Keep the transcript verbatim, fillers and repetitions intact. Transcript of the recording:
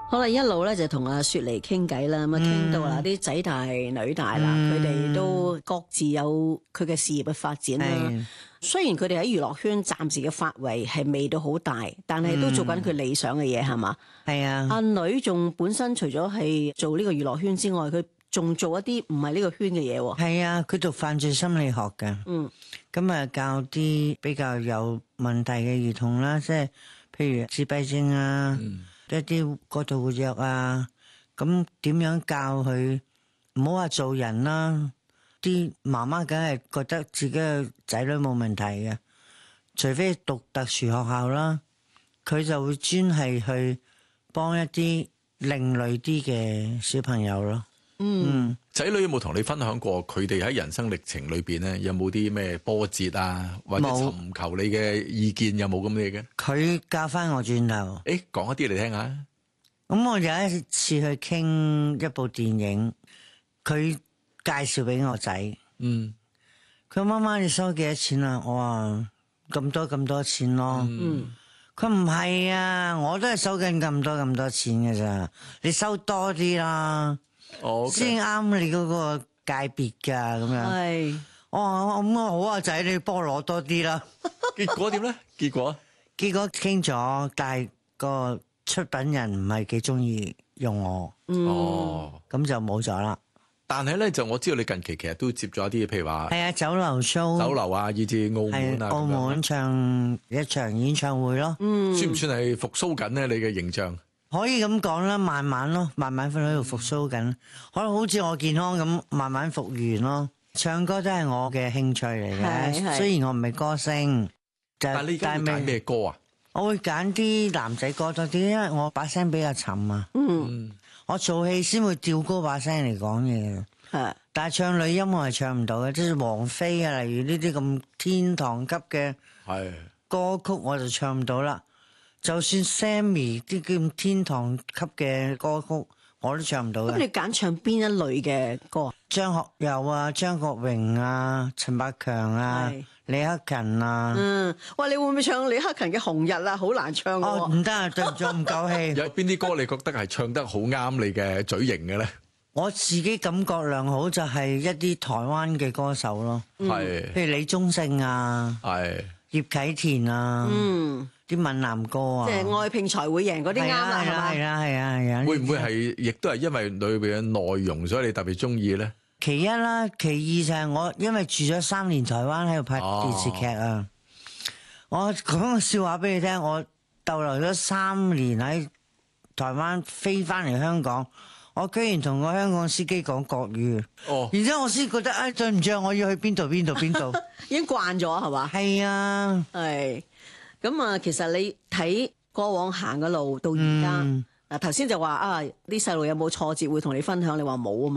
好啦，一路咧就同阿雪梨傾偈啦，咁啊傾到啦啲仔大女大啦，佢哋、嗯、都各自有佢嘅事業嘅發展啦。是雖然佢哋喺娛樂圈暫時嘅發圍係未到好大，但係都做緊佢理想嘅嘢，係嘛？係啊。阿女仲本身除咗係做呢個娛樂圈之外，佢仲做一啲唔係呢個圈嘅嘢喎。係啊，佢讀犯罪心理學嘅。嗯。咁啊，教啲比較有問題嘅兒童啦，即係譬如自閉症啊。嗯，一啲過度活躍啊，咁點樣教佢？唔好話做人啦，啲媽媽梗係覺得自己嘅仔女冇問題嘅，除非讀特殊學校啦，佢就會專係去幫一啲另類啲嘅小朋友咯。嗯， 仔女有冇同你分享過佢哋喺人生歷程裏邊咧，有冇啲咩波折啊，或者尋求你嘅意見有冇咁嘢嘅？ 佢教翻我轉頭， 誒，講一啲嚟聽下。 咁我有一次去傾一部電影，佢介紹俾我仔。嗯，佢話媽媽你收幾多錢啊？我話咁多咁多錢咯。嗯，佢唔係啊，我都係收緊咁多咁多錢嘅咋，你收多啲啦。先啱你嗰個界別噶咁樣。係，我話咁啊好啊仔，你幫我攞多啲啦。 結果點咧？結果結果傾咗，但係個出品人唔係幾中意用我。哦，咁就冇咗啦。 但係咧，就我知道你近期其實都接咗一啲，譬如話係啊酒樓 show、 酒樓啊，以至澳門啊， 澳門唱一場演唱會咯。嗯， 算唔算係復甦緊咧？你嘅形象？ 可以咁講啦，慢慢咯，慢慢喺度復甦緊，可能好似我健康咁，慢慢復原咯。唱歌都係我嘅興趣嚟嘅，雖然我唔係歌星， 但係你而家會揀咩歌啊？ 我會揀啲男仔歌多啲，因為我把聲比較沉啊。嗯，我做戲先會調高把聲嚟講嘢。係，但係唱女音我係唱唔到嘅，即係王菲啊，例如呢啲咁天堂級嘅係歌曲我就唱唔到啦。就算 Sammy 啲咁天堂級嘅歌曲，我都唱唔到嘅。咁你揀唱邊一類嘅歌啊？張學友啊、張國榮啊、陳百強啊、李克勤啊。嗯，哇！你會唔會唱李克勤嘅《紅日》啊？好難唱喎。哦，唔得啊，對唔住，唔夠氣。 有邊啲歌你覺得係唱得好啱你嘅嘴型嘅咧？ 我自己感覺良好就係一啲台灣嘅歌手咯。係。譬如李宗盛啊。係。葉啟田啊。嗯。啲閩南歌啊，即係愛拼才會贏嗰啲啱啦，係嘛？係啊，係啊，係啊。 會唔會係亦都係因為裏邊嘅內容，所以你特別中意咧？ 其一啦，其二就係我因為住咗三年台灣喺度拍電視劇啊。我講個笑話俾你聽，我逗留咗三年喺台灣，飛翻嚟香港，我居然同個香港司機講國語。哦，然之後我先覺得啊，對唔住，我要去邊度邊度邊度，已經慣咗係嘛？係啊，係。咁啊，其實你睇過往行嘅路到而家，嗱頭先就話啊，啲細路有冇挫折會同你分享？你話冇啊嘛。